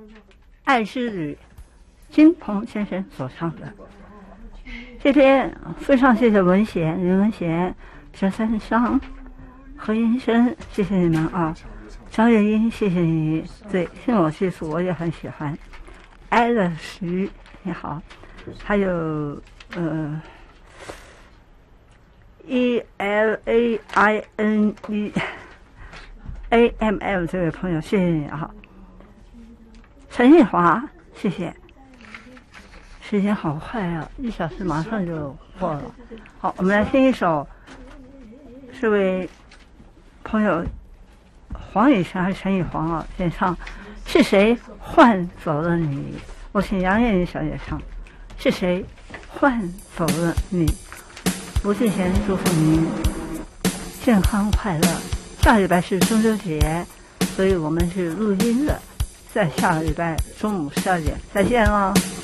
爱之旅》金鹏先生所唱的。这篇非常谢谢文贤、林文贤、陈三商、何医生，谢谢你们啊！张月英，谢谢你。对，信我去死我也很喜欢。艾乐徐，你好。还有ELAINEAML 这位朋友，谢谢你啊。陈玉华，谢谢。时间好快啊，1小时马上就过了。好，我们来听一首这位朋友黄雨辰还是陈玉煌啊先唱，是谁换走了你？我请杨艳颖小姐唱，是谁换走了你？吴敬贤祝福您健康快乐。下礼拜是中秋节，所以我们是录音的，在下个礼拜中午12点再见了。